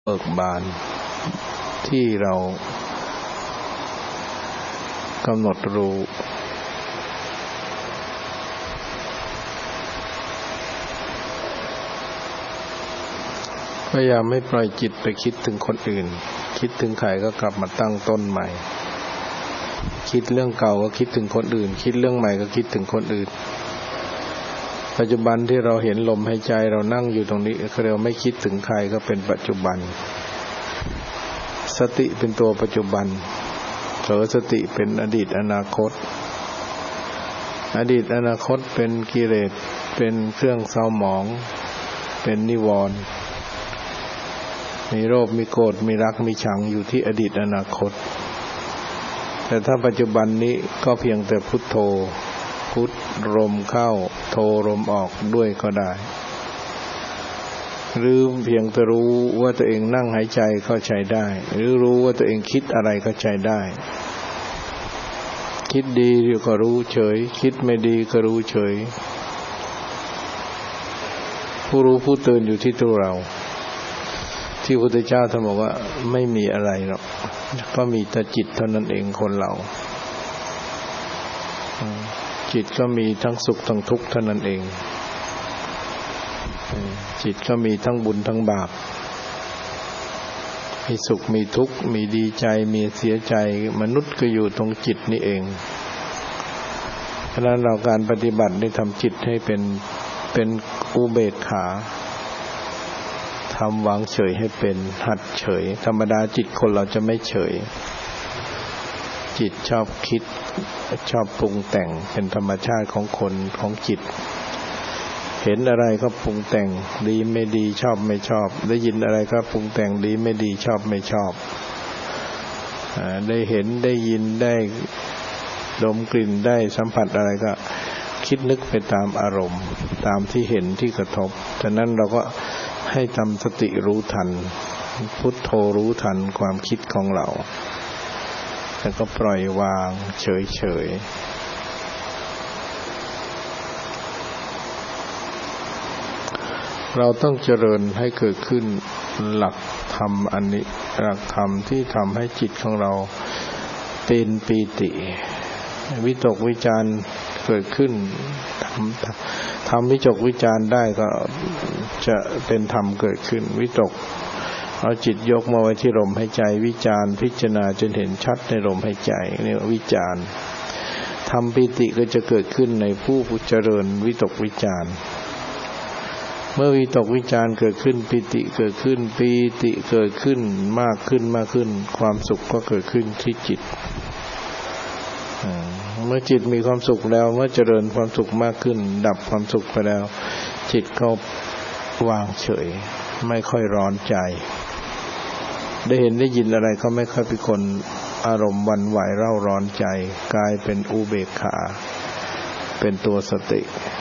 เบิกบานที่เรากำหนดรู้พยายามไม่ปล่อยจิตไปคิดถึงคนอื่นคิดถึงใครก็กลับมาตั้งต้นใหม่คิดเรื่องเก่าก็คิดถึงคนอื่นคิดเรื่องใหม่ก็คิดถึงคนอื่นปัจจุบันที่เราเห็นลมหายใจเรานั่งอยู่ตรงนี้เราไม่คิดถึงใครก็เป็นปัจจุบันสติเป็นตัวปัจจุบันสติเป็นอดีตอนาคตอดีตอนาคตเป็นกิเลสเป็นเครื่องเศร้าหมองเป็นนิวรณ์มีโลภมีโกรธมีรักมีชังอยู่ที่อดีตอนาคตแต่ถ้าปัจจุบันนี้ก็เพียงแต่พุทโธพุทลมเข้าโธลมออกด้วยก็ได้หรือเพียงแต่รู้ว่าตัวเองนั่งหายใจก็ใช้ได้หรือรู้ว่าตัวเองคิดอะไรก็ใช้ได้คิดดีก็รู้เฉยคิดไม่ดีก็รู้เฉยผู้รู้ผู้ตื่นอยู่ที่ตัวเราที่พระพุทธเจ้าท่านบอกว่าไม่มีอะไรหรอกก็มีแต่จิตเท่านั้นเองคนเราจิตก็มีทั้งสุขทั้งทุกข์เท่านั้นเองจิตก็มีทั้งบุญทั้งบาปมีสุขมีทุกข์มีดีใจมีเสียใจมนุษย์ก็อยู่ตรงจิตนี่เองเพราะฉะนั้นเราการปฏิบัติได้ทำจิตให้เป็นอุเบกขาทำวางเฉยให้เป็นหัดเฉยธรรมดาจิตคนเราจะไม่เฉยจิตชอบคิดชอบปรุงแต่งเป็นธรรมชาติของคนของจิตเห็นอะไรก็ปรุงแต่งดีไม่ดีชอบไม่ชอบได้ยินอะไรก็ปรุงแต่งดีไม่ดีชอบไม่ชอบได้เห็นได้ยินได้ดมกลิ่นได้สัมผัสอะไรก็คิดนึกไปตามอารมณ์ตามที่เห็นที่กระทบฉะนั้นเราก็ให้ทำสติรู้ทันพุทโธรู้ทันความคิดของเราแล้วก็ปล่อยวางเฉยๆเราต้องเจริญให้เกิดขึ้นหลักธรรมอันนี้หลักธรรมที่ทำให้จิตของเราเป็นปีติวิตกวิจารเกิดขึ้นทำวิตกวิจารได้ก็จะเป็นธรรมเกิดขึ้นวิตกเอาจิตยกมาไว้ที่ลมหายใจวิจารพิจารณาจนเห็นชัดในลมหายใจนี่วิจารทำปีติก็จะเกิดขึ้นในผู้เจริญวิตกวิจารเมื่อวิตกวิจารเกิดขึ้นปีติเกิดขึ้นปีติเกิดขึ้นมากขึ้นความสุขก็เกิดขึ้นที่จิตเมื่อจิตมีความสุขแล้วเมื่อเจริญความสุขมากขึ้นดับความสุขไปแล้วจิตก็วางเฉยไม่ค่อยร้อนใจได้เห็นได้ยินอะไรก็ไม่ค่อยเป็นคนอารมณ์หวั่นไหวเร่าร้อนใจกลายเป็นอุเบกขาเป็นตัวสติ